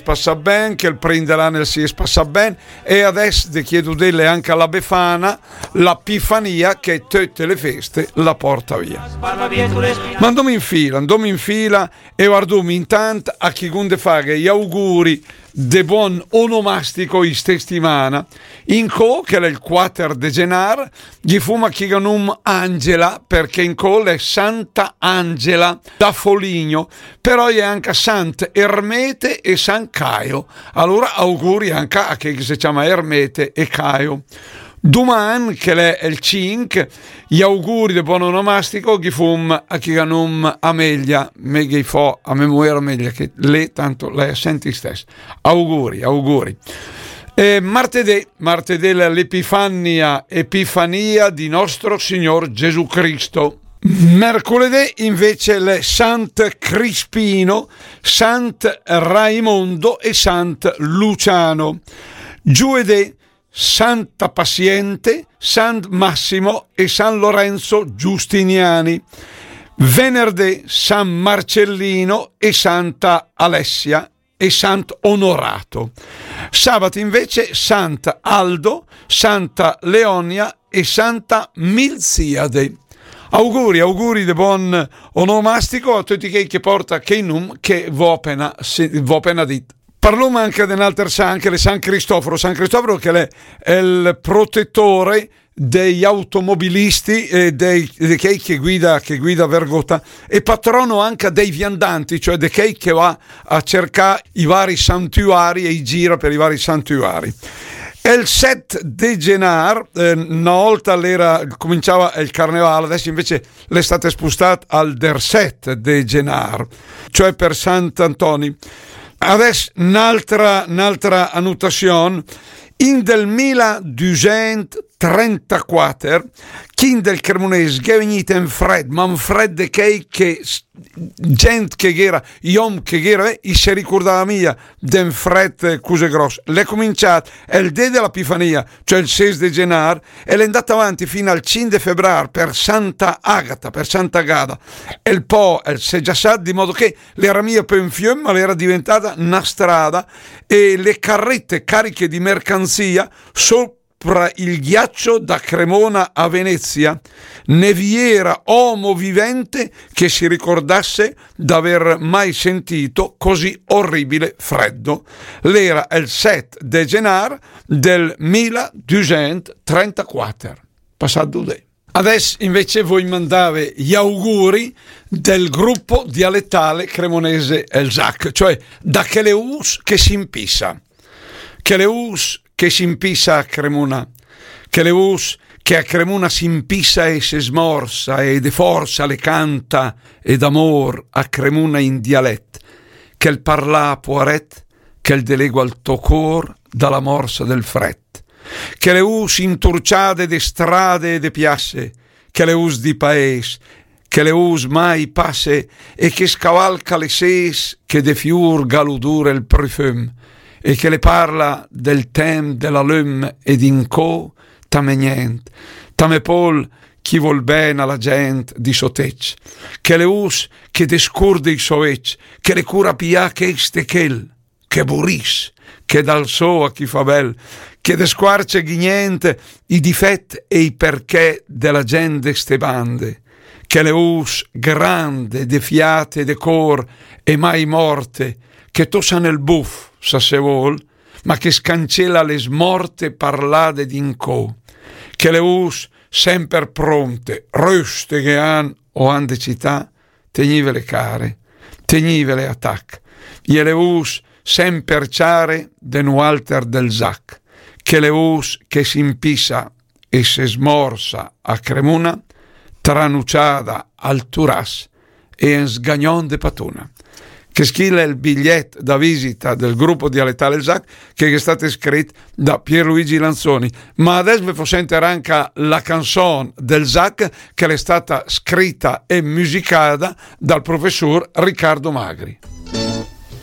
passa bene, che il prinderanno si passa bene, e adesso ti chiedo delle anche alla Befana l'Epifania che tutte le feste la porta via. Ma andiamo in fila e guardiamo intanto a chi gunde fare gli auguri de buon onomastico in settimana in che è il 4 de genar gli fuma chiganum Angela, perché in è Santa Angela da Foligno, però è anche Sant Ermete e San Caio, allora auguri anche a chi si chiama Ermete e Caio. Domani, che è il 5, gli auguri di buon onomastico gli fum a chi ganum Amelia, me gli fo a memoria Amelia, che lei tanto lei senti stesso. Auguri. Martedì l'Epifania di nostro Signor Gesù Cristo. Mercoledì invece le Sant Crispino, Sant Raimondo e Sant Luciano. Giovedì Santa Paziente, San Massimo e San Lorenzo Giustiniani. Venerdì San Marcellino e Santa Alessia e Sant'Onorato. Sabato invece Sant'Aldo, Santa Leonia e Santa Milziade. Auguri di buon onomastico a tutti quelli che porta Keinum che vo appena dit. Parliamo anche dell'altro anche di San Cristoforo. San Cristoforo che è il protettore degli automobilisti e di chi che guida Vergota, e patrono anche dei viandanti, cioè di chi che va a cercare i vari santuari e gira per i vari santuari. È il 7 de genar, una volta cominciava il carnevale, adesso invece l'estate spostata al der 7 de genar, cioè per Sant'Antonio. Adesso un'altra annotazione. In del 1234 chi del Cremonese che è venuto in freddo, ma un freddo che gente che era iom che era e si ricordava mia den freddo cose grosse. L'è cominciato il D dell'Epifania, cioè il 6 di gennaio, e l'è andata avanti fino al 5 di febbraio per Santa Agata, per Santa Gada, e il po' si è già sa, di modo che l'era mia per un fiume, ma l'era diventata una strada, e le carrette cariche di mercanzia sopra il ghiaccio da Cremona a Venezia ne vi era uomo vivente che si ricordasse d'aver mai sentito così orribile freddo. L'era il 7 de genar del 1234. Passato day. Adesso invece voi mandate gli auguri del gruppo dialettale cremonese El Zac, cioè da Cheleus che si impissa. Cheleus che si impissa a Cremona, Cheleus che a Cremona si impissa e si smorsa e de forza le canta ed amor a Cremona in dialetto, che il parla poaret, che il delego al tocor dalla morsa del fret, Cheleus inturciade de strade e de piasse, Cheleus di paese, Cheleus mai passe e che scavalca le ses che de fiur galudure il parfum, e che le parla del tem della lum ed in co tame niente, tame pol chi vol bene alla gente di sotec, che le us che descurde i soec, che le cura pia che este chel, che buris, che dal so a chi fa bel, che desquarce niente i difetti e i perché della gente ste bande, che le us grande, de fiate, de cor e mai morte, che tossa nel buff, sa se vol, ma che scancella le smorte parlade d'inco, che le us sempre pronte, roste che han de città, tegnivele care, tegnivele attac, e le us sempre ciare de nu alter del Zac, che le us che si impisa e se smorsa a Cremona, tranuciada al Turas e en sgagnon de Patuna. Che schilla il biglietto da visita del gruppo dialettale Zac che è stato scritto da Pierluigi Lanzoni, ma adesso vi faccio sentire anche la canzone del Zac che è stata scritta e musicata dal professor Riccardo Magri.